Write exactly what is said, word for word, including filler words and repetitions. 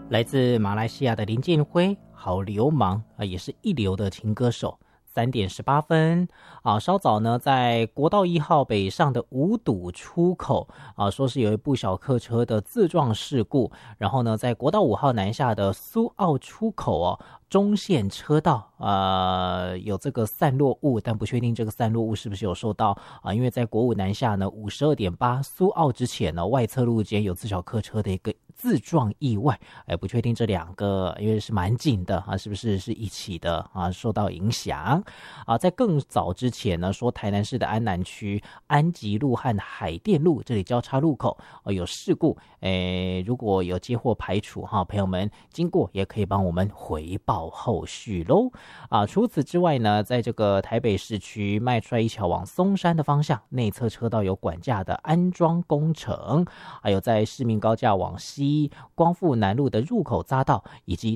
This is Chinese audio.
来自马来西亚的林建辉，好流氓啊，也是一流的情歌手。三点十八分啊，稍早呢，在国道一号北上的五堵出口啊，说是有一部小客车的自撞事故，然后呢，在国道五号南下的苏澳出口哦，中线车道呃有这个散落物，但不确定这个散落物是不是有受到啊，因为在国五南下呢五十二点八苏澳之前呢，外侧路肩有自小客车的一个自撞意外，哎，不确定这两个因为是蛮近的啊，是不是是一起的啊，受到影响啊？在更早之前呢，说台南市的安南区安吉路和海淀路这里交叉路口、啊、有事故，哎，如果有接获排除哈、啊，朋友们经过也可以帮我们回报后续喽啊。除此之外呢，在这个台北市区麦帅一桥往松山的方向，内侧车道有管架的安装工程，还有在市民高架往西光复南路的入口匝道以及